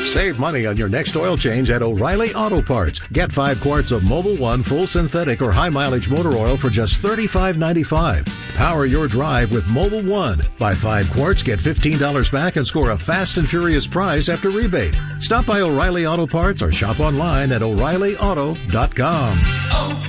Save money on your next oil change at O'Reilly Auto Parts. Get 5 quarts of Mobil 1 full synthetic or high mileage motor oil for just $35.95. Power your drive with Mobil 1. Buy 5 quarts, get $15 back, and score a fast and furious prize after rebate. Stop by O'Reilly Auto Parts or shop online at O'ReillyAuto.com.